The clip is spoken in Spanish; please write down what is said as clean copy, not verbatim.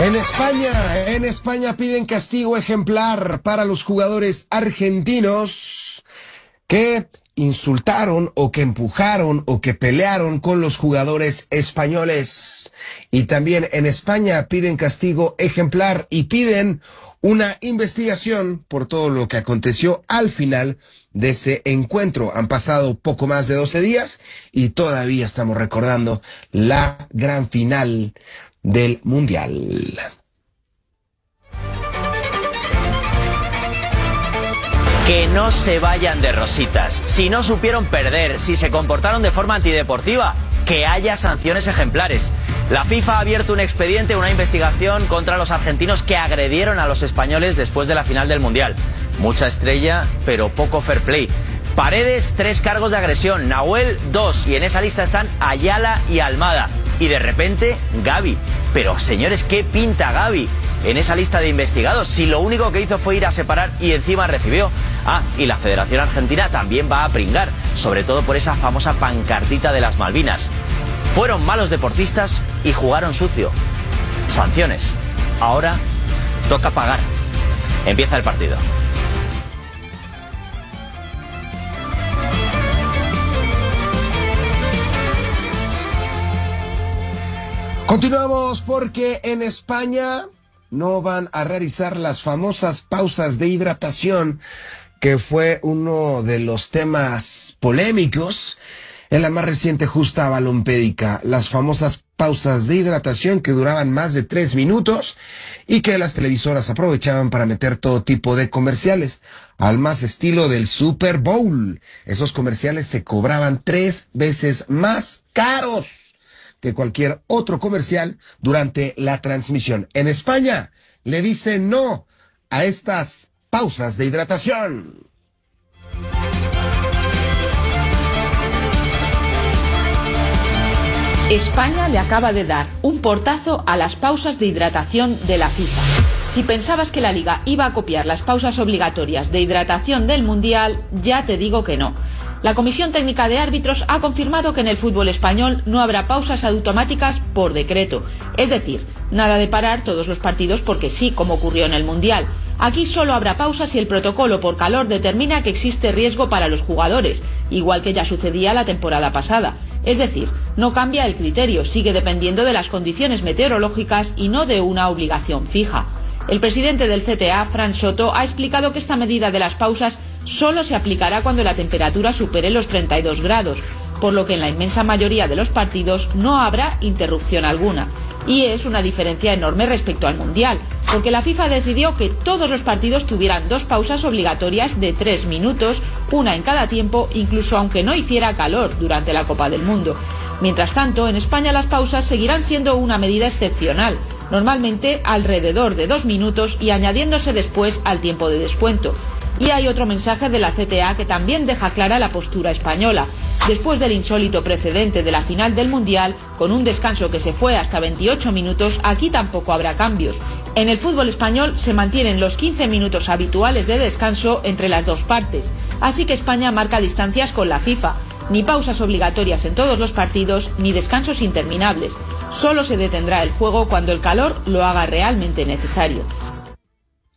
En España piden castigo ejemplar para los jugadores argentinos que insultaron o que empujaron o que pelearon con los jugadores españoles. Y también en España piden castigo ejemplar y piden una investigación por todo lo que aconteció al final de ese encuentro. Han pasado poco más de 12 días y todavía estamos recordando la gran final del Mundial. Que no se vayan de rositas. Si no supieron perder, si se comportaron de forma antideportiva, que haya sanciones ejemplares. La FIFA ha abierto un expediente, una investigación contra los argentinos que agredieron a los españoles después de la final del Mundial. Mucha estrella, pero poco fair play. Paredes, 3 cargos de agresión. Nahuel, 2. Y en esa lista están Ayala y Almada. Y de repente, Gavi. Pero señores, ¿qué pinta Gavi en esa lista de investigados? Si lo único que hizo fue ir a separar y encima recibió. Y la Federación Argentina también va a pringar, sobre todo por esa famosa pancartita de las Malvinas. Fueron malos deportistas y jugaron sucio. Sanciones. Ahora toca pagar. Empieza el partido. Continuamos porque en España no van a realizar las famosas pausas de hidratación, que fue uno de los temas polémicos en la más reciente justa balompédica. Las famosas pausas de hidratación que duraban más de 3 minutos y que las televisoras aprovechaban para meter todo tipo de comerciales, al más estilo del Super Bowl. Esos comerciales se cobraban 3 veces más caros que cualquier otro comercial durante la transmisión. En España le dicen no a estas pausas de hidratación. España le acaba de dar un portazo a las pausas de hidratación de la FIFA. Si pensabas que la Liga iba a copiar las pausas obligatorias de hidratación del Mundial, ya te digo que no. La Comisión Técnica de Árbitros ha confirmado que en el fútbol español no habrá pausas automáticas por decreto. Es decir, nada de parar todos los partidos porque sí, como ocurrió en el Mundial. Aquí solo habrá pausas si el protocolo por calor determina que existe riesgo para los jugadores, igual que ya sucedía la temporada pasada. Es decir, no cambia el criterio, sigue dependiendo de las condiciones meteorológicas y no de una obligación fija. El presidente del CTA, Fran Soto, ha explicado que esta medida de las pausas solo se aplicará cuando la temperatura supere los 32 grados, por lo que en la inmensa mayoría de los partidos no habrá interrupción alguna. Y es una diferencia enorme respecto al Mundial, porque la FIFA decidió que todos los partidos tuvieran 2 pausas obligatorias de 3 minutos, una en cada tiempo, incluso aunque no hiciera calor durante la Copa del Mundo. Mientras tanto, en España las pausas seguirán siendo una medida excepcional, normalmente alrededor de 2 minutos y añadiéndose después al tiempo de descuento. Y hay otro mensaje de la CTA que también deja clara la postura española. Después del insólito precedente de la final del Mundial, con un descanso que se fue hasta 28 minutos, aquí tampoco habrá cambios. En el fútbol español se mantienen los 15 minutos habituales de descanso entre las dos partes. Así que España marca distancias con la FIFA. Ni pausas obligatorias en todos los partidos, ni descansos interminables. Solo se detendrá el juego cuando el calor lo haga realmente necesario.